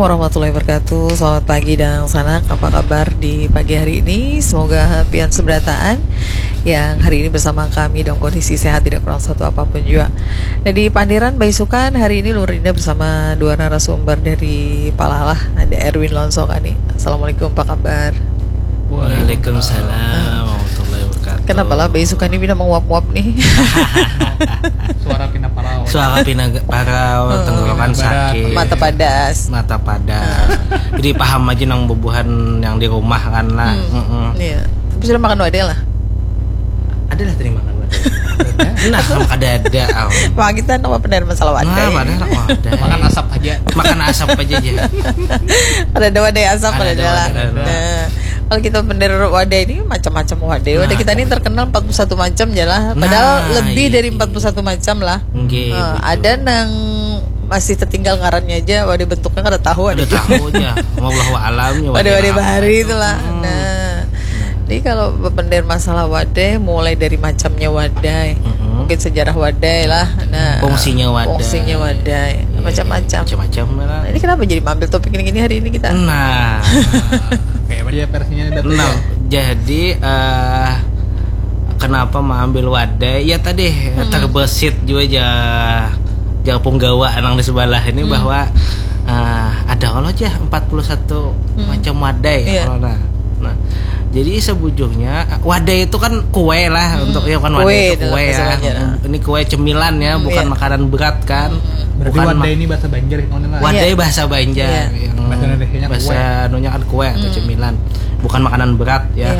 warahmatullahi wabarakatuh. Selamat pagi dan sanak. Apa kabar di pagi hari ini? Semoga pian seberataan yang hari ini bersama kami dalam kondisi sehat, tidak kurang satu apapun juga. Nah, di Pandiran Baisukan hari ini Lurinda bersama dua narasumber dari Palalah. Ada Erwin Lonso kan nih. Assalamualaikum, apa kabar? Waalaikumsalam warahmatullahi wabarakatuh. Kenapa lah Baisukan ini bisa menguap-nguap nih? Suara pina parau. Suara pina parau, tenggorokan sakit, Mata padas. Jadi paham aja nang bubuhan yang di rumah kan lah. Iya. Tapi sudah makan wadah lah. Adalah tadi makan wadah. Nah, sama ada. Wah, kita nama benar masalah wadah. Nah, padahal wadah. Makan asap aja. Makan asap aja. Ada wadah asap Ada ada lah. wadah. Nah, kalau kita bener wadah ini macam-macam wadah. Wadah kita ini terkenal 41 macam ya lah. Padahal lebih dari 41 macam lah. Ada nang masih tertinggal ngarannya aja, wadah bentuknya kada tahu ada tahunya. Wallahu alamnya. Wadah bahari itulah. Nah, jadi kalau bener masalah wadah mulai dari macamnya wadah. Mungkin sejarah wadah lah. Nah, fungsinya wadah. Macam-macam. Lah. Nah, ini kenapa jadi ambil topik ini hari ini kita? Nah, kayak dia versinya jadi kenapa mengambil wadah? Ya tadi terbesit juga aja penggawa nang di sebelah ini bahwa ada kalau aja 41 macam wadah kalau nah. Jadi sebujurnya wadah itu kan kue lah untuk ya kan wadah itu kue ya. Ini kue cemilan ya, bukan makanan berat kan. Berarti bukan wadah ini bahasa Banjar itu lah. Wadah bahasa Banjar yang bahasa Indonesia kan kue atau cemilan, bukan makanan berat ya.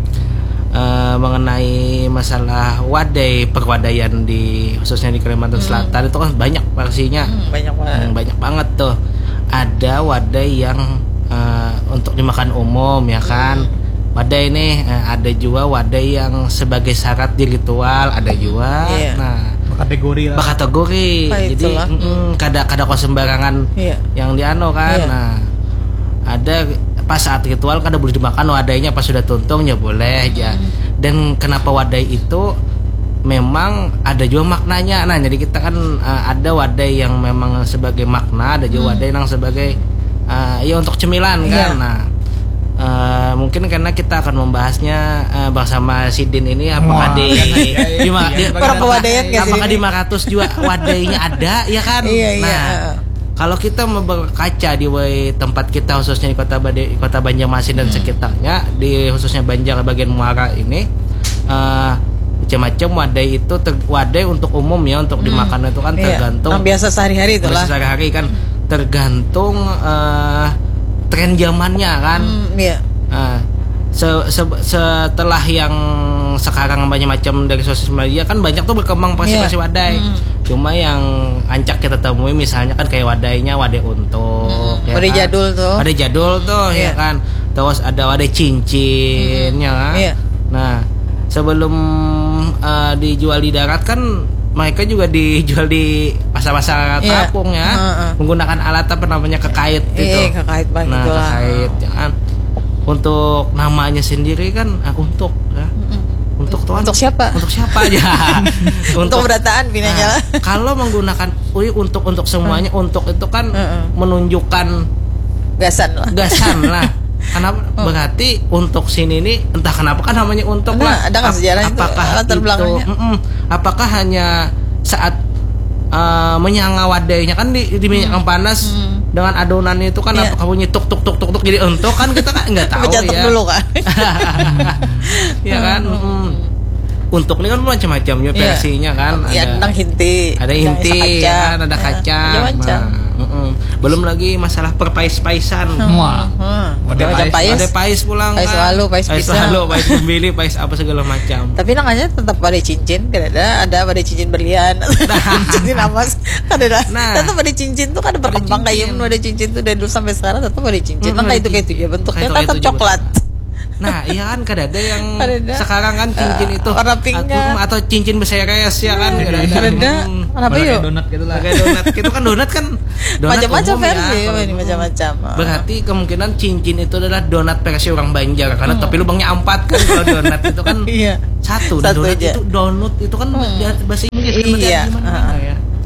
Mengenai masalah wadah perwadaian di khususnya di Kalimantan Selatan itu kan banyak versinya. Banyak banget tuh. Ada wadah yang untuk dimakan umum ya kan. Wadah ini ada juga wadah yang sebagai syarat di ritual, ada juga. Nah, kategori. Jadi kada kok sembarangan yang diano kan. Nah, ada pas saat ritual kada boleh dimakan wadahnya, pas sudah tuntung ya boleh aja. Dan kenapa wadah itu memang ada juga maknanya. Nah, jadi kita kan ada wadah yang memang sebagai makna, ada juga wadah yang sebagai ya untuk cemilan kan. Nah, mungkin karena kita akan membahasnya bersama Sidin ini apakah apakah di 500 juga wadahnya ada ya kan. Kalau kita berkaca di tempat kita khususnya di kota Banjarmasin dan sekitarnya, di khususnya Banjar bagian Muara ini macam-macam wadah itu wadah untuk umum ya, untuk dimakan itu kan tergantung biasa sehari-hari itulah. Sehari-hari kan tergantung tren zamannya kan. Setelah yang sekarang banyak macam dari sosial media kan banyak tuh berkembang versi wadah. Cuma yang ancak kita temui misalnya kan kayak wadahnya wadah untuk wadah kan? jadul tuh ya kan. Terus ada wadah cincinnya kan. Nah, sebelum dijual di darat kan mereka juga dijual di pasar-pasar terapung ya, menggunakan alat apa namanya kekait itu. Kekait banget. Nah, kekait ya kan. Untuk namanya sendiri kan untuk ya. Untuk siapa? Untuk siapa aja? Untuk berataan binanya lah. Kalau menggunakan untuk semuanya, untuk itu kan menunjukkan gasan lah. Karena berarti untuk sini nih entah kenapa kan namanya untuk lah. Ada nggak sejarah itu? Latar belakangnya? Apakah hanya saat menyanga wadahnya kan di minyak yang panas dengan adonan itu kan apakah bunyi tuk jadi untuk kan kita kan nggak tahu ya. Dulu kan. Ya kan. Untuk ini kan macam-macam ya versinya kan. Ada inti. Ada inti kan, ada kacang. Belum lagi masalah perpais-paisan. Ada pais pulang. Pais lalu, pais pembeli, pais apa segala macam. Tapi namanya tetap pada cincin, ada pada cincin berlian, cincin emas, ada. Tetap pada cincin tuh kan berkembang kayak ada cincin tuh dari dulu sampai sekarang tetap pada cincin. Kayak itu ya bentuknya tetap coklat. Nah, iya kan ada yang sekarang kan cincin itu warna pinknya atau cincin beseres ya kan. Kenapa yuk? Donat gitu lah. Pakai donat gitu kan, donat macam-macam versi ya, ini macam-macam. Berarti kemungkinan cincin itu adalah donat versi orang Banjar karena tapi lubangnya 4 kan. Kalau donat itu kan satu donat aja. Itu donut itu kan bahasa Inggris kan gimana ya.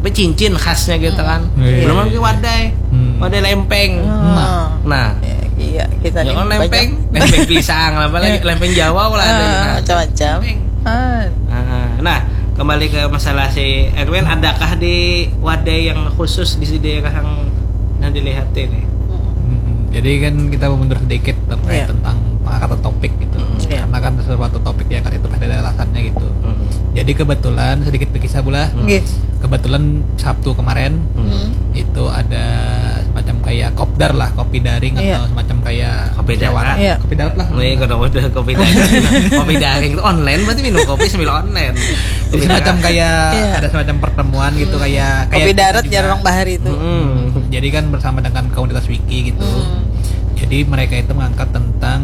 apa cincin khasnya gitu kan. Belum lagi wadai lempeng. Nah, iya kita nih jangan lempeng pisang, apalagi lempeng Jawa lah ada. Macam-macam. Nah, kembali ke masalah si Erwin, adakah di wadai yang khusus di daerah yang dilihat ini? Jadi kan kita mundur sedikit terkait tentang pengangkatan topik gitu. Karena kan sesuatu topik yang itu pasti ada alasannya gitu. Jadi kebetulan sedikit berkisah pula. Kebetulan Sabtu kemarin itu ada semacam kayak kopdar lah, kopi daring atau semacam kayak kopi darat. Kopi darat lah. Kalau udah kopi daring, kopi daring itu online berarti minum kopi sambil online. Jadi semacam kayak ada semacam pertemuan gitu kayak kopi darat jarang bahari itu. Jadi kan bersama dengan komunitas wiki gitu. Jadi mereka itu mengangkat tentang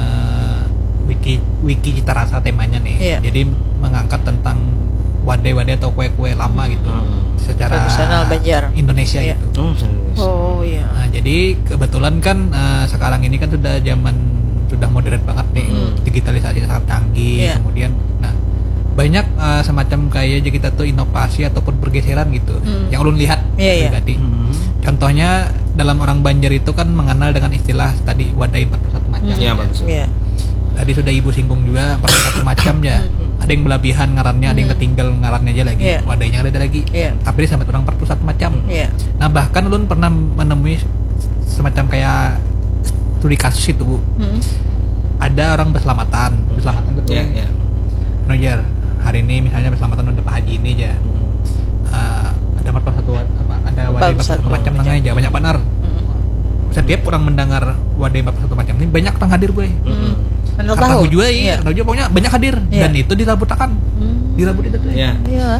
wiki cita rasa temanya nih. Jadi mengangkat tentang wadai-wadai atau kue-kue lama gitu secara tradisional Banjar Indonesia gitu. Oh iya. Nah, jadi kebetulan kan sekarang ini kan sudah modern banget nih. Digitalisasi sangat canggih. Kemudian banyak semacam kayak kita tuh inovasi ataupun pergeseran gitu yang ulun lihat pribadi. Contohnya dalam orang Banjar itu kan mengenal dengan istilah tadi wadai 41 macam. Iya, bagus. Tadi sudah ibu singgung juga 41 macam ya. Ada yang berlebihan ngarannya, ada yang ketinggal ngarannya aja lagi. Wadainya ada lagi. Tapi dia sampai orang 41 macam. Nah, bahkan ulun pernah menemui semacam kayak studi kasus itu, Bu. Ada orang berselamatan betul. Nojar, hari ini misalnya berselamatan udah Pak Haji ini aja. Ada 41 ada wadai 41 macam aja, banyak benar. Setiap orang mendengar wadai 41 macam ini banyak orang hadir, Bu. Tahu juga tahu juga pokoknya banyak hadir dan itu dirabutakan. Dirabut itu tuh. Nah,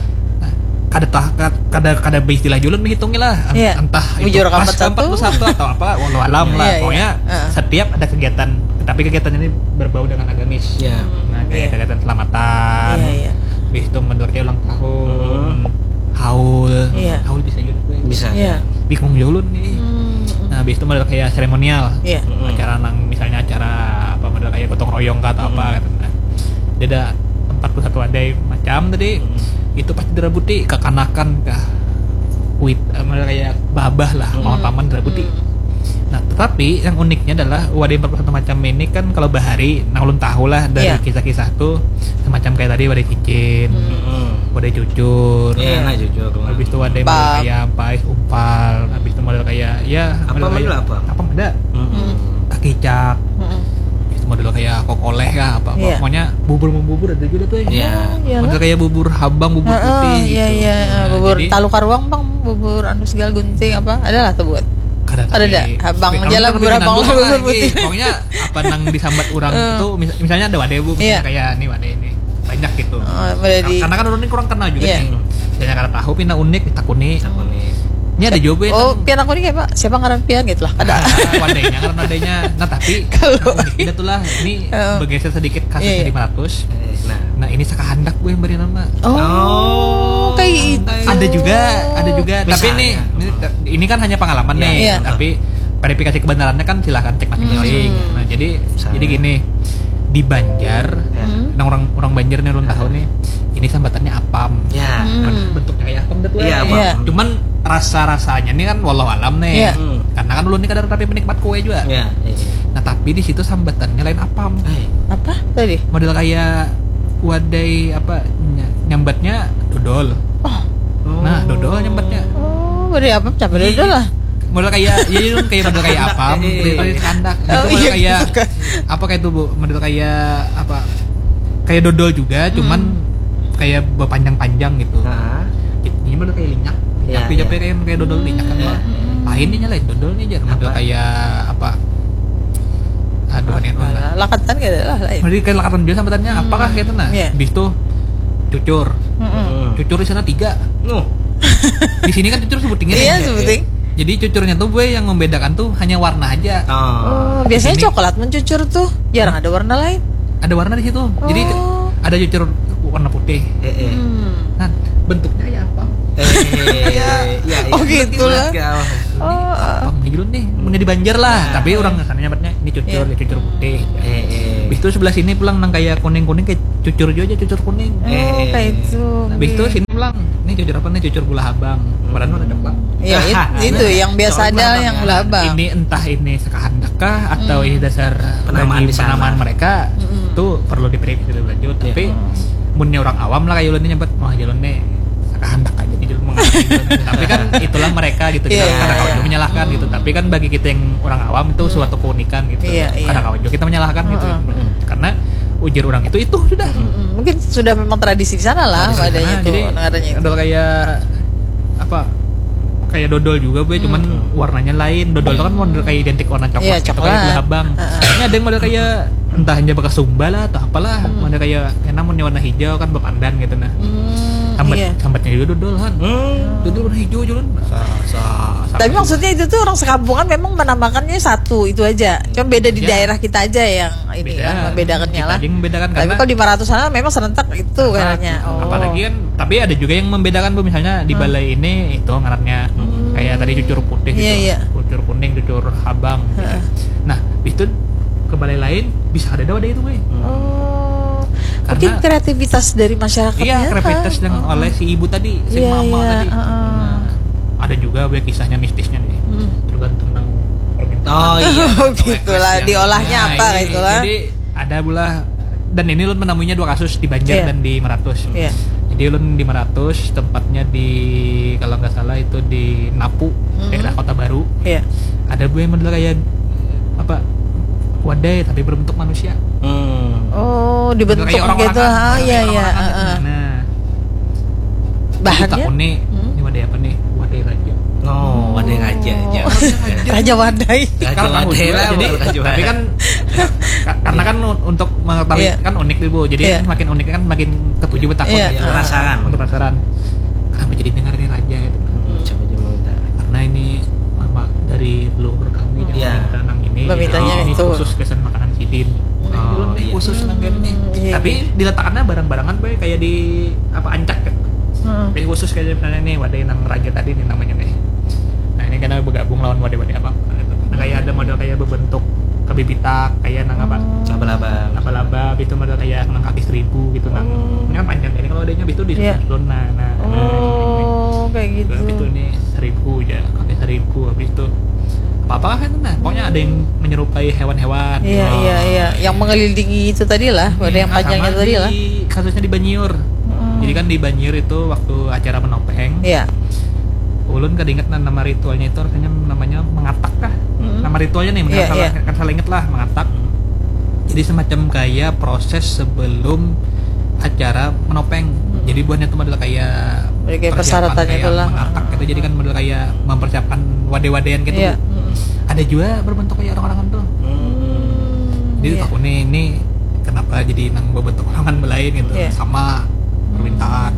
kada istilah julun menghitungnya lah. Entah itu pas 41 atau apa, wallahu alam lah. Pokoknya setiap ada kegiatan, tapi kegiatan ini berbau dengan agamis. Nah, kayak kegiatan selamatan. Habis itu mendornya ulang tahun. Haul bisa juga. Bisa. Bingung julun nih. Nah, habis itu model kayak seremonial. Acara misalnya acara apa model kayak gotong royong atau apa gitu. Nah, dia ada 41 wadai macam tadi. Itu pasti dirabuti kekanakan model kayak babah lah, paman dirabuti. Nah, tetapi yang uniknya adalah wadai 41 macam ini kan kalau bahari, nah ulun tahu lah dari kisah-kisah tuh semacam kayak tadi wadai cincin, wadai cucur, cucur. Habis itu wadai model kayak pais umpal, habis itu model kayak apa ada takicak, habis itu model kayak kokoleh kah apa, pokoknya bubur ada juga tuh model kayak bubur habang, bubur putih bubur talu karuang bang, bubur anu segala gunting apa ada lah tuh buat ada habang jalan bubur putih. Pokoknya apa nang disambat orang itu misalnya ada wadai Bu, kayak nih wadai ini banyak gitu. Karena kan orang ini kurang kenal juga nih. Saya karena tahu pina unik, takuni. Ini ada juga. Pian aku nih kayak Pak, siapa ngaran pian gitu lah. Ada wadainya karena wadainya. Nah, tapi unik itu lah ini bergeser sedikit kasusnya 500. Nah, ini sekahandak gue yang beri nama. Kayak itu. Ada juga. Tapi ini kan hanya pengalaman nih. Tapi verifikasi kebenarannya kan silahkan cek masing-masing. Nah, jadi gini, di Banjar, orang Banjar nih ulun tahu nih, ini sambatannya apam. Bentuknya kayak apam betul. Cuman rasa-rasanya nih kan wallahu alam nih. Karena kan ulun ini kadang tapi penikmat kue juga. Nah, tapi di situ sambatannya lain apam. Apa tadi? Model kayak wadai apa nyambatnya dodol. Nah, dodol nyambatnya. Wadai apa? Cabai dodol lah. Model kayak model kayak apam, model kandak. Itu model kayak apa kayak itu, Bu? Model kayak apa? Kayak dodol juga, cuman kayak berpanjang-panjang gitu. Ini model kayak linyak. Tapi kayak dodol linyak kan. Lainnya lain dodolnya aja. Model kayak apa? Aduh, ini lakatan kayak lah lain. Jadi kayak lakatan biasa sambatannya apakah gitu nah. Habis itu cucur. Cucur di sana 3. Di sini kan cucur sebutingnya. Sebuting. Jadi cucurnya tuh gue yang membedakan tuh hanya warna aja. Biasanya coklat mencucur tuh jarang ada warna lain. Ada warna di situ. Jadi ada cucur warna putih. Nah, bentuknya ya apa? Gitu lah. Apa gitu nih? Punya di Banjar lah. Tapi orang sananya nyebutnya ini cucur, ya cucur putih. Habis itu sebelah sini pulang nang kayak kuning-kuning kayak cucur juga aja cucur kuning. Kayak itu. Habis itu sini pulang, ini cucur apa nih? Cucur gula habang. Padahal ada coklat. Ya itu yang biasa ada yang gula habang. Ini entah ini sekahandakkah atau ini dasar penamaan mereka itu perlu diperiksa lebih lanjut. Tapi munnya orang awam lah kayak ulun nyebut, wah jalan nih sekahandak aja di jalan mengarah gitu. Tapi kan itulah mereka gitu. Karena kau juga menyalahkan gitu. Tapi kan bagi kita yang orang awam itu suatu keunikan gitu. Karena kau juga kita menyalahkan gitu. Karena ujar orang itu sudah. Mungkin sudah memang tradisi di sana lah wadahnya itu. Jadi ada kayak apa? Kayak dodol juga cuman warnanya lain. Dodol itu kan model kayak identik warna coklat gitu kayak gula habang. Ini ada yang model kayak entah hanya bekas sumba lah atau apalah, model kayak namanya warna hijau kan bepandan gitu nah. Sambatnya juga dodol kan. Dodol warna hijau juga kan. Tapi maksudnya itu tuh orang sekampungan memang menambahkannya satu itu aja. Cuma beda di daerah kita aja yang ini kan membedakannya lah. Tapi kalau di 400 sana memang serentak itu kayaknya. Apalagi kan, tapi ada juga yang membedakan Bu, misalnya di balai ini itu ngarannya kayak tadi cucur putih gitu. Cucur kuning, cucur habang gitu. Nah, itu ke balai lain bisa ada wadah itu, Bu. Mungkin kreativitas dari masyarakatnya. Iya, kreativitas yang oleh si ibu tadi, si mama tadi. Ada juga kisahnya mistisnya nih. Tergantung tentang permintaan. Gitulah diolahnya apa itulah. Jadi ada pula, dan ini ulun menemuinya 2 kasus di Banjar dan di Meratus. Jadi ulun di Meratus, tempatnya di kalau nggak salah itu di Napu, daerah Kota Baru. Ada Bu yang model kayak apa? Wadai tapi berbentuk manusia. Dibentuk gitu. Iya. Nah, bahannya ini wadai apa nih? Wadai raja. Wadai raja. Raja wadai. Jadi tapi kan karena kan untuk mengetahui kan unik nih Bu. Jadi makin unik kan makin ketujuh betakun penasaran. Kenapa jadi dengar ini raja gitu. Coba minta. Karena ini apa dari leluhur kami yang tanam ini. Ini khusus kesan makanan sidin. Khusus ini. Tapi diletakkannya barang-barangan Boy kayak di apa ancak kan. Jadi khusus kayak misalnya nih wadai nang raja tadi nih namanya nih. Nah ini karena bergabung lawan wadai-wadai apa? Nah, kayak ada model kayak berbentuk kebibitak kayak nang apa? Laba-laba itu model kayak nang kaki 1000 gitu nang. Ini kan panjang ini kalau adanya itu di zona. Kayak gitu. Habis itu nih 1000 aja, kaki 1000 habis itu apa-apa kan pokoknya ada yang menyerupai hewan-hewan. Iya. Yang mengelilingi itu tadi lah, ada yang panjangnya tadi lah. Kasusnya di Banjir. Jadi kan di Banjir itu waktu acara menopeng. Ulun keinget nama ritualnya itu rasanya namanya mengatak kah? Nama ritualnya nih, kan salah inget lah mengatak. Jadi semacam kayak proses sebelum acara menopeng. Jadi buahnya itu adalah kayak persyaratannya itu lah. Mengatak gitu. Jadi kan model kayak mempersiapkan wadai-wadaian gitu. Ada juga berbentuk kayak orang-orang tuh. Jadi aku ini kenapa jadi nang berbentuk orang lain gitu sama permintaan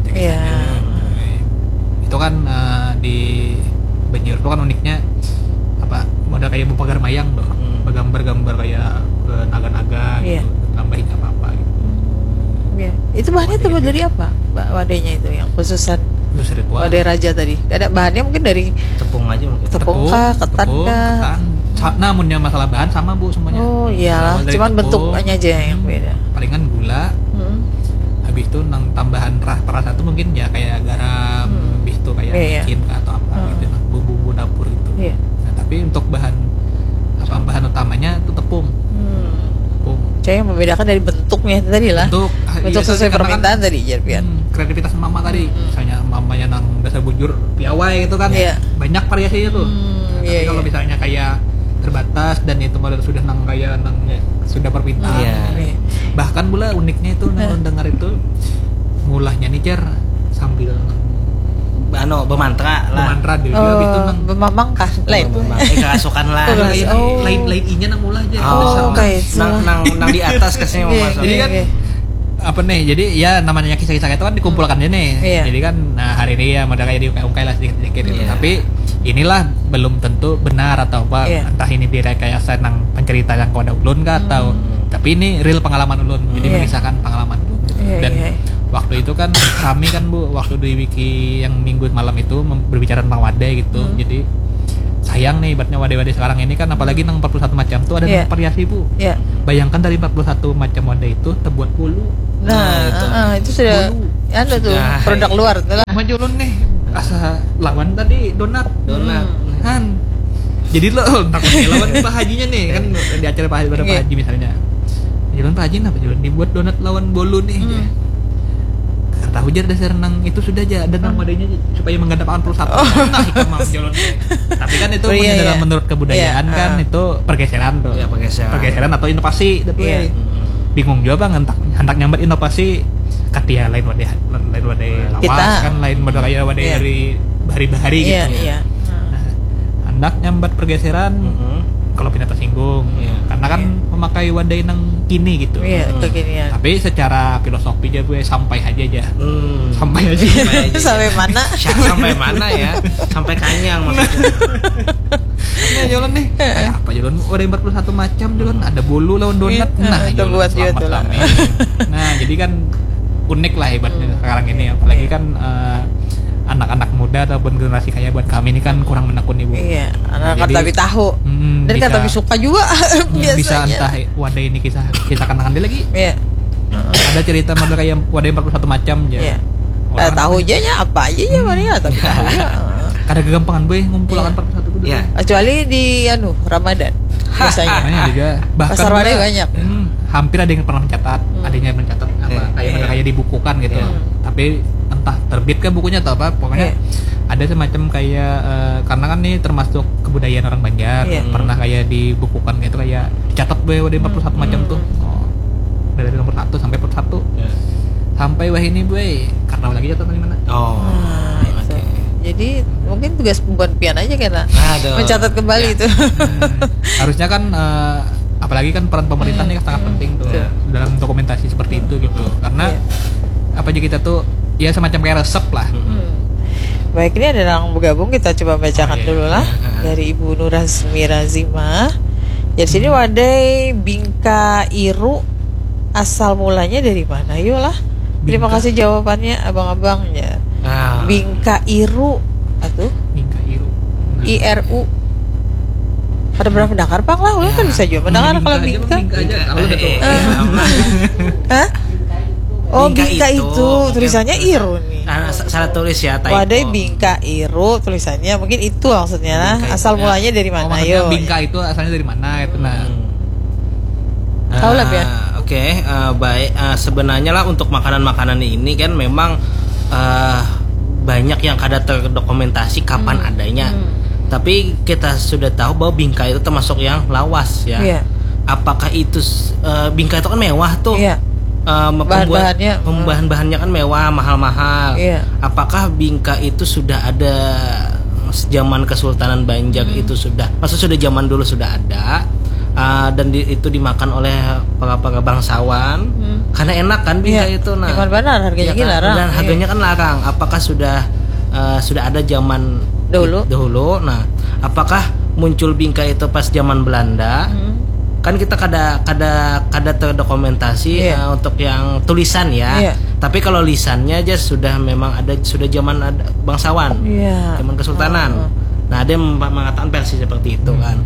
itu kan di Banjir itu kan uniknya apa model kayak pagar mayang tuh gambar-gambar kayak naga-naga gitu tambahin apa gitu. Itu bahannya terbuat dari apa wadainya itu yang khususan wadai raja tadi? Ada bahannya mungkin dari tepung aja mungkin. Tepung kah, ketan kah? Namunnya masalah bahan sama Bu semuanya. Iyalah, cuman bentuknya aja yang beda. Palingan gula. Habis itu nang tambahan rasa itu mungkin ya kayak garam, habis itu kayak micin atau apa gitu, bumbu-bumbu dapur itu. Nah, tapi untuk bahan utamanya itu tepung. Yang membedakan dari bentuknya tadi lah. Bentuk sesuai permintaan tadi kreativitas mama tadi. Misalnya mamanya nang dasar bujur piawai gitu kan. Banyak variasinya tuh. Tapi kalau misalnya kayak terbatas dan itu model sudah sudah permintaan. Bahkan pula uniknya itu nang dengar itu ngulahnya nih sambil bermantra dia itu nang bermamang kah? Lain. Kerasukan lah. Lain inya nang ngulah aja. Nang di atas kesini masuk. Jadi kan apa nih? Jadi ya namanya kisah-kisah itu kan dikumpulkan aja nih. Jadi kan hari ini ya modal kayak diungkai lah sedikit-sedikit gitu. Tapi inilah belum tentu benar atau apa. Entah ini direkayasa nang pencerita yang kau ada ulun kah atau tapi ini real pengalaman ulun. Jadi mengisahkan pengalaman ulun. Dan waktu itu kan kami kan Bu waktu di wiki yang minggu malam itu berbicara tentang wadai gitu. Jadi sayang nih ibaratnya wadai-wadai sekarang ini kan, apalagi nang 41 macam tuh ada nang variasi Bu. Bayangkan dari 41 macam wadai itu terbuat bulu. Nah, itu sudah ada tuh produk luar tuh lah. Maju ulun nih asa lawan tadi donat kan. Jadi lo lawan Pak Hajinya nih kan di acara Pak Haji misalnya. Jalan Pak Haji apa jalan dibuat donat lawan bolu nih. Kata hujar dasar nang itu sudah aja ada nang wadainya supaya menghadapkan perusahaan. Nah, hikam jalan. Tapi kan itu menurut kebudayaan kan itu pergeseran tuh. Pergeseran atau inovasi tapi bingung juga Bang hendak nyambat inovasi katia lain wadai lawas kan lain model kayak wadai dari bahari-bahari gitu. Hendak nyambat pergeseran kalau pindah tersinggung karena kan memakai wadai nang kini gitu. Kekinian. Tapi secara filosofi aja gue sampai aja. Sampai aja. Sampai mana? Sampai mana ya? Sampai kanyang maksudnya. Nah, jalan nih. Kayak apa jalan? Ada 41 macam jalan, ada bolu lawan donat. Nah, itu buat juga tuh lah. Nah, jadi kan unik lah hebatnya sekarang ini, apalagi kan anak-anak muda ataupun generasi kayak buat kami ini kan kurang menekuni Bu. Iya, anak tapi tahu. Dan kan tapi suka juga biasanya. Bisa entah wadah ini kisah kenangan dia lagi. Iya. Ada cerita model kayak wadah 41 macam aja. Iya. Tahu aja nya apa aja ya Maria tapi tahu ya. Kada kegampangan boy ngumpulkan 41 itu. Iya. Kecuali di Ramadan biasanya. Banyak juga. Bahkan pasar wadah banyak. Hampir ada yang pernah mencatat, adanya yang mencatat apa kayak dibukukan gitu. Tapi entah terbit ke bukunya atau apa, pokoknya ada semacam kayak karena kan ini termasuk kebudayaan orang Banjar, pernah kayak dibukukan gitu kayak catat wadah 41 macam tuh. Dari nomor 1 sampai 41. Sampai wah ini karena lagi catat di mana? Okay. Jadi mungkin tugas pembuat pian aja kena mencatat kembali itu. Harusnya kan apalagi kan peran pemerintah ini sangat penting tuh dalam dokumentasi seperti itu gitu. Karena apa aja kita tuh ya semacam kayak resep lah. Baik, ini ada yang bergabung, kita coba bacakan dulu lah dari Ibu Nurhazmi Razimah. Dari sini wadai Bingka Iru asal mulanya dari mana? Yolah. Terima kasih jawabannya abang-abangnya. Bingka Iru atuh. Bingka Iru. IRU. Ada berapa pendengar Pak lah? Kan bisa juga pendengar kalau Bingka. Hah? Oh, Bingka itu tulisannya Iru nih. Salah tulis ya typo. Wadai Bingka Iru tulisannya mungkin itu maksudnya lah. Asal mulanya dari mana? Yo. Bingka itu asalnya dari mana itu nah. Tahu lah ya. Oke, baik. Sebenarnya lah untuk makanan-makanan ini kan memang banyak yang kada terdokumentasi kapan adanya. Tapi kita sudah tahu bahwa bingka itu termasuk yang lawas ya. Apakah itu bingka itu kan mewah tuh. Bahan-bahannya kan mewah, mahal-mahal. Apakah bingka itu sudah ada zaman Kesultanan Banjar itu sudah? Maksud sudah zaman dulu sudah ada. Dan itu dimakan oleh para bangsawan karena enak kan bingka itu. Nah, benar harganya kan? larang. Dan harganya kan larang. Apakah sudah ada zaman dahulu? Nah, apakah muncul bingka itu pas zaman Belanda? Kan kita kada terdokumentasi untuk yang tulisan ya. Tapi kalau lisannya aja sudah memang ada, sudah zaman ada bangsawan, zaman Kesultanan. Nah, ada yang mengatakan versi seperti itu kan.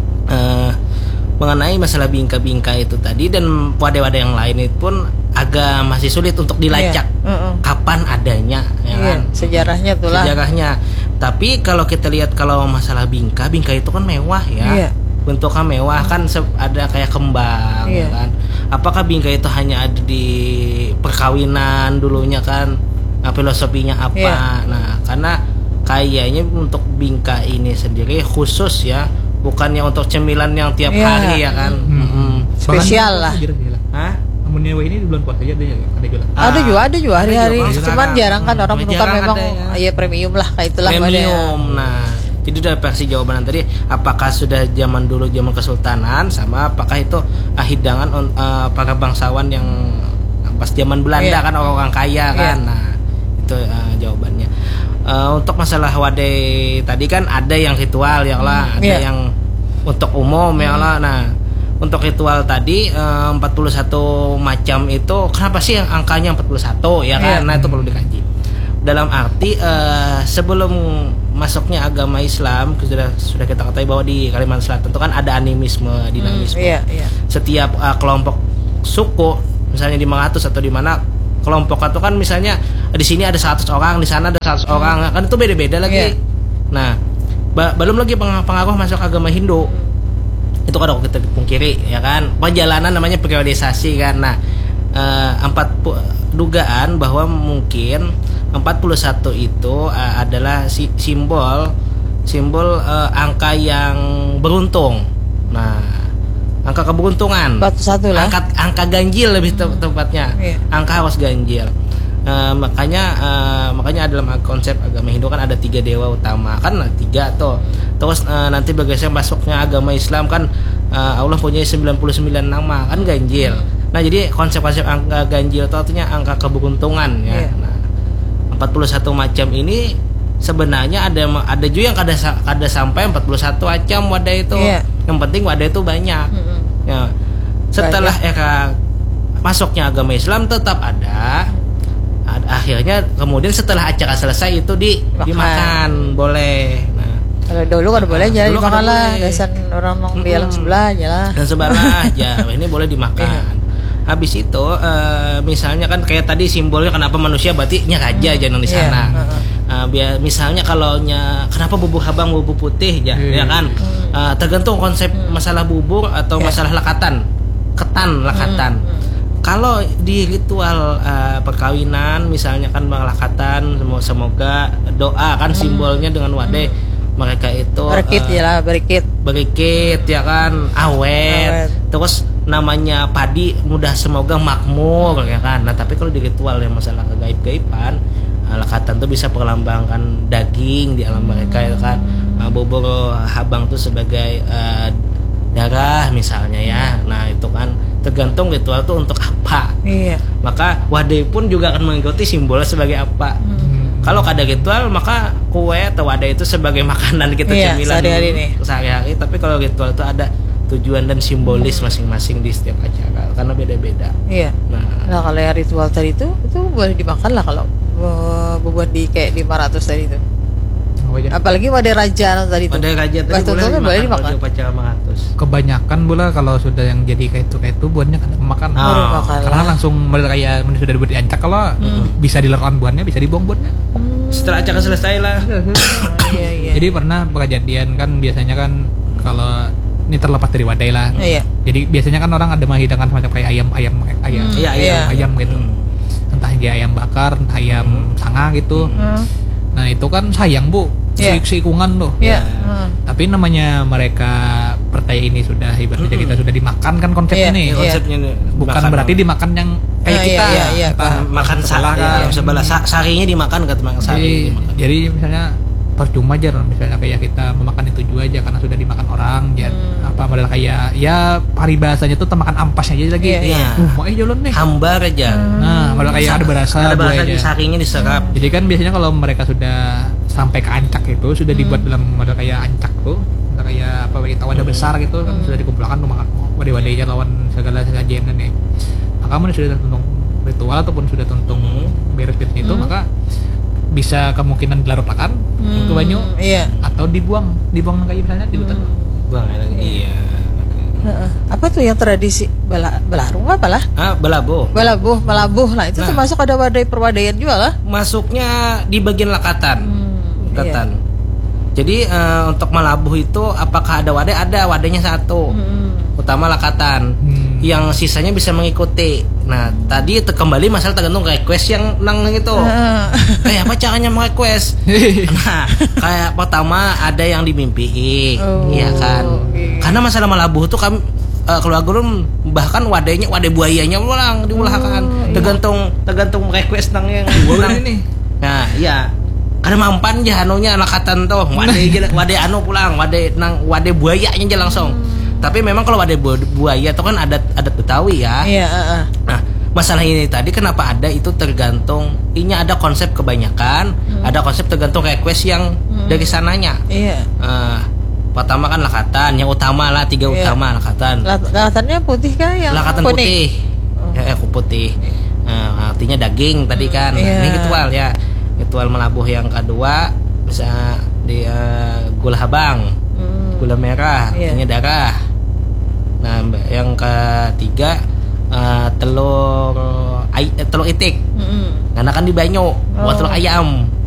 Mengenai masalah bingka-bingka itu tadi dan wadah-wadah yang lain itu pun agak masih sulit untuk dilacak kapan adanya kan? Sejarahnya tuh lah. Tapi kalau kita lihat kalau masalah bingka itu kan mewah ya. Bentuknya mewah kan, ada kayak kembang kan. Apakah bingka itu hanya ada di perkawinan dulunya kan? Filosofinya apa? Nah, karena kayaknya untuk bingka ini sendiri khusus ya. Bukannya untuk cemilan yang tiap hari ya kan. Spesial lah. Hah? Amunnya ini di bulan puasa aja ada juga. Ada juga hari-hari. Cuman jarang kan orang menukar memang premium lah kayak itulah. Premium. Nah, jadi udah versi jawaban tadi. Apakah sudah zaman dulu zaman Kesultanan sama apakah itu hidangan para bangsawan yang pas zaman Belanda kan orang-orang kaya kan. Nah, itu jawabannya. Untuk masalah wadai tadi kan ada yang ritual ya lah, ada yang untuk umum ya lah. Nah, untuk ritual tadi 41 macam itu kenapa sih yang angkanya 41 ya kan? Nah, itu perlu dikaji. Dalam arti sebelum masuknya agama Islam sudah kita ketahui bahwa di Kalimantan Selatan itu kan ada animisme, dinamisme. Setiap kelompok suku, misalnya di Mangatus atau di mana, kelompok itu kan misalnya di sini ada 100 orang, di sana ada 100 orang, kan itu beda-beda lagi. Nah, belum lagi pengaruh masuk agama Hindu. Itu kan kita dipungkiri, ya kan. Perjalanan namanya periodisasi kan. Nah, dugaan bahwa mungkin 41 itu adalah simbol angka yang beruntung. Nah, angka keberuntungan. 41 lah. Angka ganjil lebih tepatnya. Angka harus ganjil. Makanya dalam konsep agama Hindu kan ada 3 dewa utama, kan 3 tuh. Terus nanti bergeser masuknya agama Islam kan, Allah punya 99 nama, kan ganjil. Nah, jadi konsep-konsep angka ganjil itu artinya angka keberuntungan ya. Nah, 41 macam ini sebenarnya ada juga yang kada sampai 41 macam wadah itu. Yang penting wadah itu banyak. Ya. Setelah era masuknya agama Islam tetap ada. Akhirnya kemudian setelah acara selesai itu dimakan boleh. Nah, kalau dulu kan boleh aja dimakan lah, dasar orang di alam sebelah aja lah. Dan sebelah aja, ini boleh dimakan. Habis itu misalnya kan kayak tadi simbolnya kenapa manusia berarti raja jangan di sana. Misalnya kenapa bubur habang bubur putih ya kan. Tergantung konsep masalah bubur atau masalah ketan. Kalau di ritual perkawinan misalnya kan bang lakatan, semoga doa kan simbolnya dengan wadah mereka itu berikit ya kan, awet. Terus namanya padi mudah semoga makmur ya kan. Nah, tapi kalau di ritual yang masalah kegaib-gaiban, lakatan tuh bisa perlambangkan daging di alam mereka ya kan. Bubur habang tuh sebagai darah misalnya ya. Nah, itu kan tergantung ritual itu untuk apa. Maka wadah pun juga akan mengikuti simbolnya sebagai apa. Kalau ada ritual maka kue atau wadah itu sebagai makanan kita cemilan sehari-hari. Tapi kalau ritual itu ada tujuan dan simbolis masing-masing di setiap acara karena beda-beda. Nah, kalau yang ritual tadi itu boleh dimakan lah kalau buat di kayak di 500 tadi itu. Apalagi wadah raja tadi itu. Wadah raja tadi boleh dimakan. Kebanyakan bola kalau sudah yang jadi kayak itu buahnya kan makan. Karena langsung kayak sudah dibuat diancak, kalau bisa dileran buahnya, bisa dibuang buahnya. Setelah acara selesai lah. Jadi pernah kejadian kan, biasanya kan kalau ini terlepas dari wadah lah. Jadi biasanya kan orang ada menghidangkan semacam kayak ayam gitu. Entah dia ayam bakar, entah ayam sanga gitu. Nah, itu kan sayang Bu, sikungan tuh. Tapi namanya mereka percaya ini sudah ibaratnya kita sudah dimakan kan konsepnya nih. Konsepnya bukan berarti dimakan yang kayak kita. Makan sebelah sarinya dimakan kata Mang Sari. Jadi misalnya percuma aja misalnya kayak kita memakan itu juga aja karena sudah dimakan orang. Padahal kayak ya paribasanya tuh temakan ampasnya aja lagi. Mau jalan nih. Hambar aja. Nah, kalau kayak ada berasa di sarinya diserap. Jadi kan biasanya kalau mereka sudah sampai ke ancak itu sudah dibuat dalam model kayak ancak tuh, kayak kita wadah besar gitu kan sudah dikumpulkan wadah-wadahnya lawan segala sajian nih. Maka kamu sudah tentung ritual ataupun sudah tentung beres-beresnya itu, maka bisa kemungkinan dilarutkan ke banyu atau dibuang kayak misalnya di hutan. Buang lagi. Apa tuh yang tradisi belarung apalah? Belabuh lah itu termasuk ada wadah perwadaian juga lah. Masuknya di bagian lakatan. Jadi untuk melabuh itu apakah ada wadah? Ada wadahnya satu. Utama lakatan. Yang sisanya bisa mengikuti. Nah, tadi kembali masalah tergantung request yang nang itu. Kayak apa caranya merequest? Nah, kayak pertama ada yang dimimpi, iya kan? Karena masalah melabuh itu kami keluarga bahkan wadah buayanya diulahkan. Tergantung request nang yang ini. Nah, iya. Karena mampan aja anunya lakatan tuh. Wadah anu pulang, wadah buayanya aja langsung. Tapi memang kalau ada buaya itu kan adat Betawi ya. Nah, masalah ini tadi kenapa ada itu tergantung. Ini ada konsep kebanyakan, ada konsep tergantung request yang dari sananya. Pertama kan lakatan, yang utama lah 3 utama lakatan. Lakatannya putih kan yang lakatan putih. Putih. Artinya daging tadi kan. Ini ritual ya. Ritual melabuh yang kedua bisa di gula habang, gula merah, artinya darah. Nah, yang ketiga telur itik. Karena kan di banyu buat telur ayam.